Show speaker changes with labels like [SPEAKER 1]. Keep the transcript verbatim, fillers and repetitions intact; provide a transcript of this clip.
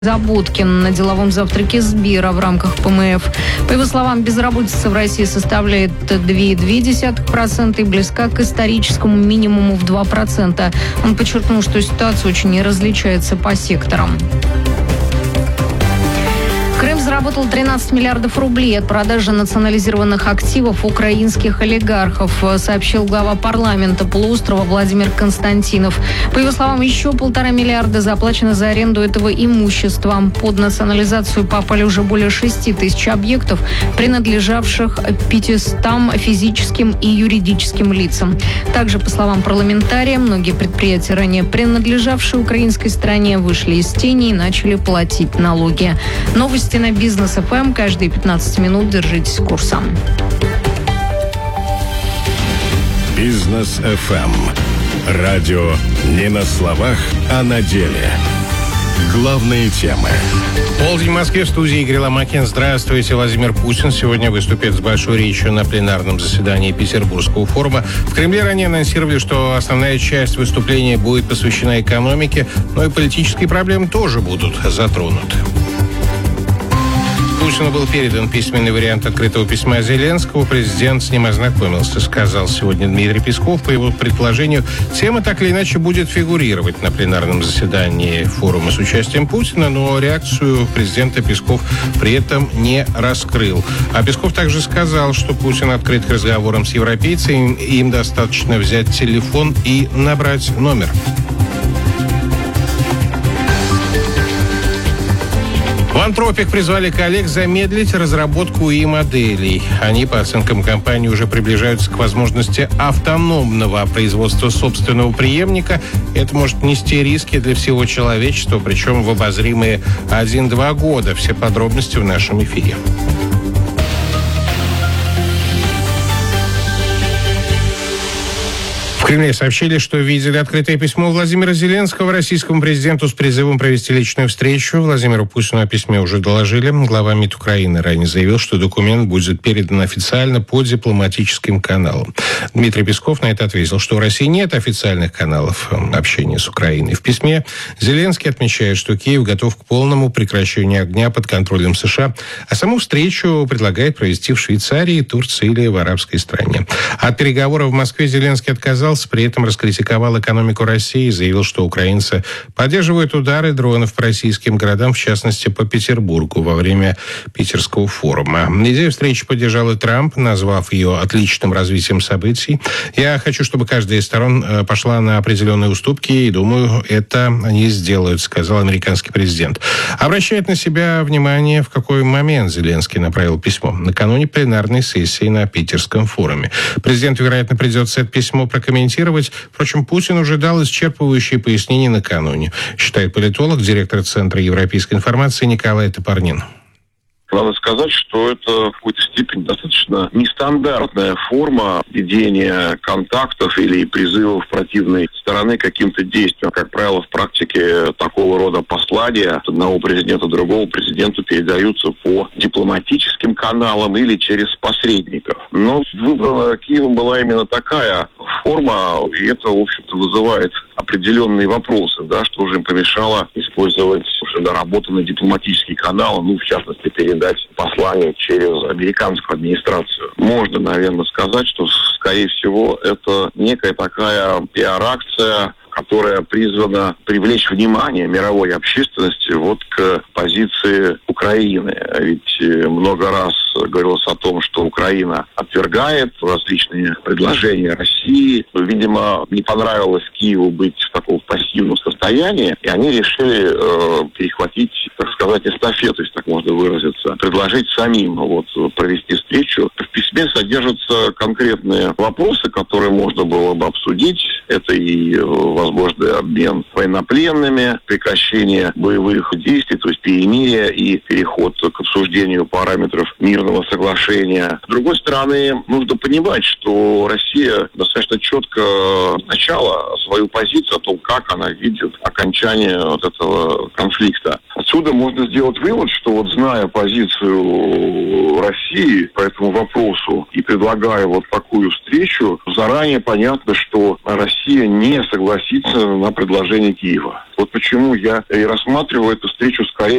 [SPEAKER 1] Забудкин на деловом завтраке Сбера в рамках ПМФ. По его словам, безработица в России составляет два целых две десятых процента и близка к историческому минимуму в два процента. Он подчеркнул, что ситуация очень не различается по секторам. Крым заработал тринадцать миллиардов рублей от продажи национализированных активов украинских олигархов, сообщил глава парламента полуострова Владимир Константинов. По его словам, еще полтора миллиарда заплачено за аренду этого имущества. Под национализацию попали уже более шести тысяч объектов, принадлежавших пятистам физическим и юридическим лицам. Также, по словам парламентария, многие предприятия, ранее принадлежавшие украинской стране, вышли из тени и начали платить налоги. Новости на Бизнес эф эм. Каждые пятнадцать минут держитесь курса.
[SPEAKER 2] Бизнес эф эм. Радио не на словах, а на деле. Главные темы.
[SPEAKER 3] Полдень в Москве, в студии Игорь Ломакин. Здравствуйте. Владимир Путин сегодня выступит с большой речью на пленарном заседании Петербургского форума. В Кремле ранее анонсировали, что основная часть выступления будет посвящена экономике, но и политические проблемы тоже будут затронуты. Путину был передан письменный вариант открытого письма Зеленского. Президент с ним ознакомился, сказал сегодня Дмитрий Песков. По его предположению, тема так или иначе будет фигурировать на пленарном заседании форума с участием Путина, но реакцию президента Песков при этом не раскрыл. А Песков также сказал, что Путин открыт к разговорам с европейцами, им достаточно взять телефон и набрать номер. В Антропик призвали коллег замедлить разработку и-моделей. Они, по оценкам компании, уже приближаются к возможности автономного производства собственного преемника. Это может нести риски для всего человечества, причем в обозримые один-два года. Все подробности в нашем эфире. В Кремле сообщили, что видели открытое письмо Владимира Зеленского российскому президенту с призывом провести личную встречу. Владимиру Путину о письме уже доложили. Глава МИД Украины ранее заявил, что документ будет передан официально по дипломатическим каналам. Дмитрий Песков на это ответил, что у России нет официальных каналов общения с Украиной. В письме Зеленский отмечает, что Киев готов к полному прекращению огня под контролем США, а саму встречу предлагает провести в Швейцарии, Турции или в арабской стране. От переговоров в Москве Зеленский отказался, при этом раскритиковал экономику России и заявил, что украинцы поддерживают удары дронов по российским городам, в частности, по Петербургу во время питерского форума. Идею встречи поддержал и Трамп, назвав ее отличным развитием событий. «Я хочу, чтобы каждая из сторон пошла на определенные уступки, и думаю, это они сделают», сказал американский президент. Обращает на себя внимание, в какой момент Зеленский направил письмо. Накануне пленарной сессии на питерском форуме. Президенту, вероятно, придется это письмо прокомментировать. Впрочем, Путин уже дал исчерпывающие пояснения накануне, считает политолог, директор Центра европейской информации Николай Топорнин.
[SPEAKER 4] Надо сказать, что это в какой-то степени достаточно нестандартная форма ведения контактов или призывов противной стороны к каким-то действиям. Как правило, в практике такого рода послания от одного президента другого президенту передаются по дипломатическим каналам или через посредников. Но выбрана Киевом была именно такая форма, и это, в общем-то, вызывает определенные вопросы, да, что же им помешало использовать уже доработанный дипломатический канал, ну, в частности, передать послание через американскую администрацию. Можно, наверное, сказать, что, скорее всего, это некая такая пиар-акция, которая призвана привлечь внимание мировой общественности вот к позиции Украины. Ведь много раз говорилось о том, что Украина отвергает различные предложения России. Видимо, не понравилось Киеву быть в таком пассивном состоянии, и они решили э, перехватить, так сказать, эстафету, если так можно выразиться, предложить самим вот, провести встречу. В письме содержатся конкретные вопросы, которые можно было бы обсудить. Это и возможный обмен военнопленными, прекращение боевых действий, то есть перемирие и переход к обсуждению параметров мирного соглашения. С другой стороны, нужно понимать, что Россия достаточно четко начала свою позицию о том, как она видит окончание вот этого конфликта. Отсюда можно сделать вывод, что вот зная позицию России по этому вопросу и предлагая вот такую встречу, заранее понятно, что Россия не согласится на предложение Киева. Вот почему я и рассматриваю эту встречу скорее